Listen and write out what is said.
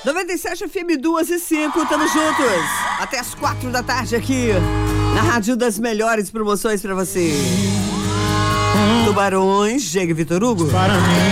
97 FM 2:05, tamo juntos. Até as 4 da tarde aqui, na Rádio das melhores promoções pra você. Tubarões, Diego e Vitor Hugo. Para mim.